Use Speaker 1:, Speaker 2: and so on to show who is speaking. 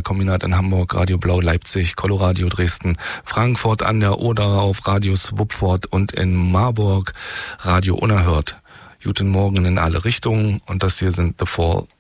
Speaker 1: Kombinat in Hamburg, Radio Blau Leipzig, Coloradio Dresden, Frankfurt an der Oder auf Radio Swupfort und in Marburg Radio Unerhört. Guten Morgen in alle Richtungen und das hier sind The Fall